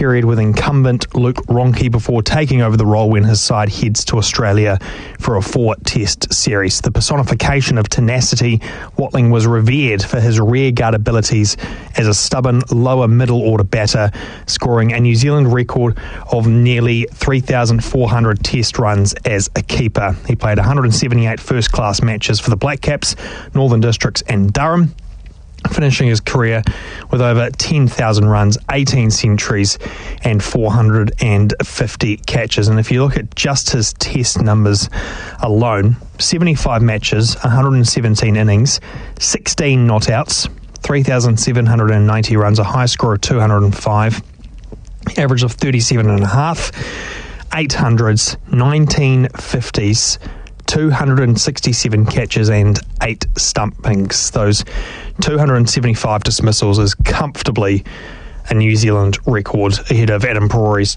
period with incumbent Luke Ronchi before taking over the role when his side heads to Australia for a 4-test series. The personification of tenacity, Watling was revered for his rearguard abilities as a stubborn lower middle order batter, scoring a New Zealand record of nearly 3,400 test runs as a keeper. He played 178 first-class matches for the Black Caps, Northern Districts and Durham, finishing his career with over 10,000 runs, 18 centuries and 450 catches. And if you look at just his test numbers alone, 75 matches, 117 innings, 16 not outs, 3,790 runs, a high score of 205, average of 37.5, 800s, 19 50s, 267 catches and 8 stumpings. Those 275 dismissals is comfortably a New Zealand record ahead of Adam Perori's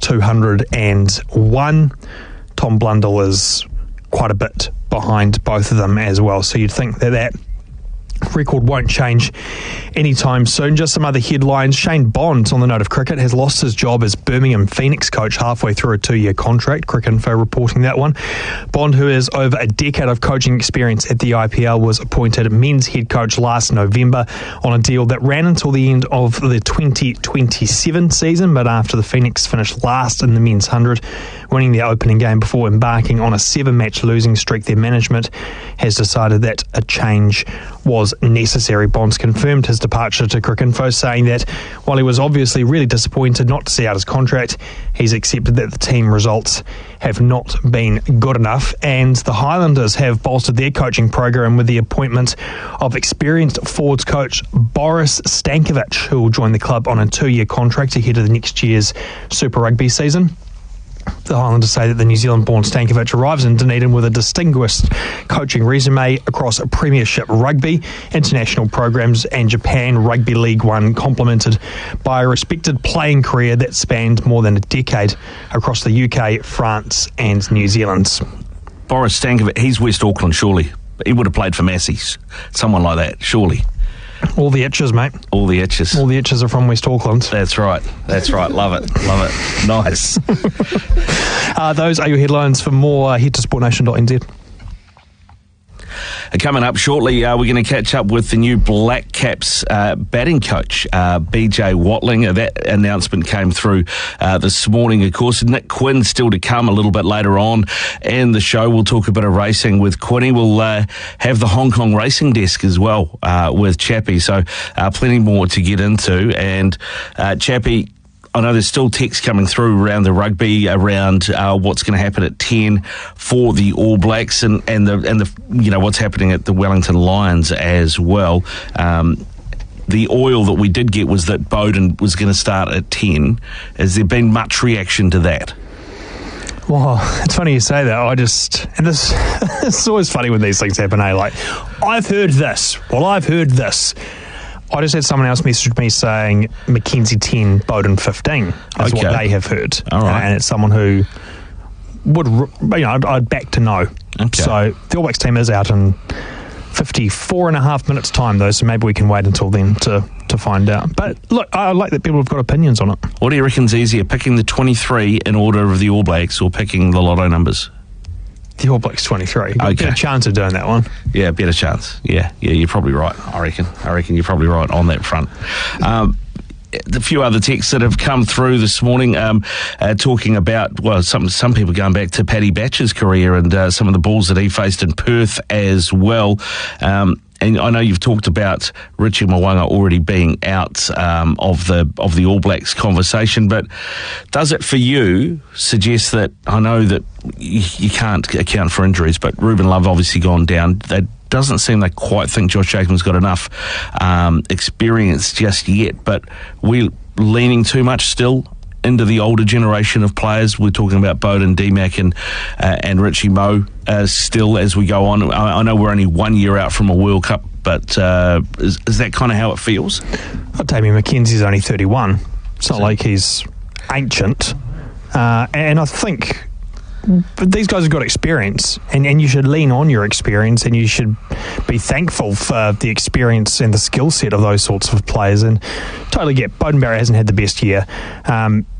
201. Tom Blundell is quite a bit behind both of them as well. So you'd think that record won't change anytime soon. Just some other headlines. Shane Bond, on the note of cricket, has lost his job as Birmingham Phoenix coach halfway through a 2-year contract. Cricinfo reporting that one. Bond, who has over a decade of coaching experience at the IPL, was appointed men's head coach last November on a deal that ran until the end of the 2027 season, but after the Phoenix finished last in the men's 100, winning their opening game before embarking on a 7-match losing streak, their management has decided that a change was necessary. Bonds confirmed his departure to Cricinfo, saying that while he was obviously really disappointed not to see out his contract, he's accepted that the team results have not been good enough, and the Highlanders have bolstered their coaching program with the appointment of experienced forwards coach Boris Stankovic, who will join the club on a 2-year contract ahead of the next year's Super Rugby season. The Highlanders say that the New Zealand-born Stankovic arrives in Dunedin with a distinguished coaching resume across Premiership Rugby, international programs and Japan Rugby League One, complemented by a respected playing career that spanned more than a decade across the UK, France and New Zealand. Boris Stankovic, he's West Auckland, surely. He would have played for Massey's, someone like that, surely. All the itches, mate. All the itches. All the itches are from West Auckland. That's right. Love it. Nice. Those are your headlines. For more, head to sportnation.nz. Coming up shortly, we're going to catch up with the new Black Caps batting coach, BJ Watling. That announcement came through this morning, of course. Nick Quinn still to come a little bit later on in the show. We'll talk a bit of racing with Quinny. We'll have the Hong Kong racing desk as well with Chappie. So plenty more to get into. And Chappie, I know there's still texts coming through around the rugby, around what's going to happen at 10 for the All Blacks and the you know what's happening at the Wellington Lions as well. The oil that we did get was that Bowden was going to start at 10. Has there been much reaction to that? Well, it's funny you say that. It's always funny when these things happen, eh? Like, I've heard this. Well, I've heard this. I just had someone else message me saying Mackenzie 10, Bowden 15 is what they have heard. All right. And it's someone who would, I'd back to know. Okay. So the All Blacks team is out in 54 and a half minutes time, though, so maybe we can wait until then to find out. But look, I like that people have got opinions on it. What do you reckon's easier, picking the 23 in order of the All Blacks or picking the lotto numbers? The All Blacks 23. Okay. Better chance of doing that one. Yeah, better chance. Yeah, you're probably right, I reckon you're probably right on that front. The few other texts that have come through this morning talking about, well, some people going back to Paddy Batcher's career and some of the balls that he faced in Perth as well. And I know you've talked about Richie Mo'unga already being out of the All Blacks conversation, but does it for you suggest that, I know that you can't account for injuries, but Ruben Love obviously gone down. That doesn't seem they quite think Josh Jakeman's got enough experience just yet, but we're leaning too much still into the older generation of players. We're talking about Bowden, D-Mac and Richie Mo still as we go on. I know we're only 1 year out from a World Cup, but is that kind of how it feels? Damien McKenzie's only 31. It's not like he's ancient. And I think these guys have got experience, and you should lean on your experience, and you should be thankful for the experience and the skill set of those sorts of players. And totally get Bowden Barrett hasn't had the best year.